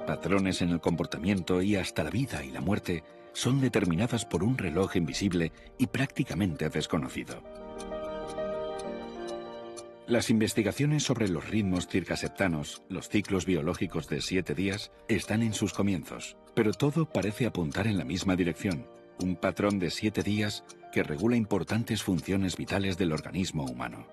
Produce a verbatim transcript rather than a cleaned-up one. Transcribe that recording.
patrones en el comportamiento y hasta la vida y la muerte son determinadas por un reloj invisible y prácticamente desconocido. Las investigaciones sobre los ritmos circaseptanos, los ciclos biológicos de siete días, están en sus comienzos, pero todo parece apuntar en la misma dirección, un patrón de siete días que regula importantes funciones vitales del organismo humano.